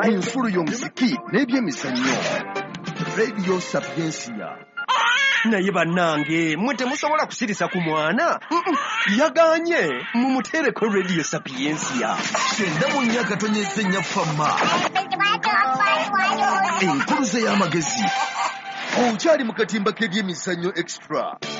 ensolo y'omusiki n'ebyemizannyo. Radio Sapiensia. Naye bannange mmwe temusobola kusirisa ku mwana. Yaganye mumutereko Radio Sapiensia. Kyenda mu nnyaka tonyeze nnyafamma. Enkuluze y'amagezi. Okyali mu katimba k'ebyemizannyo extra.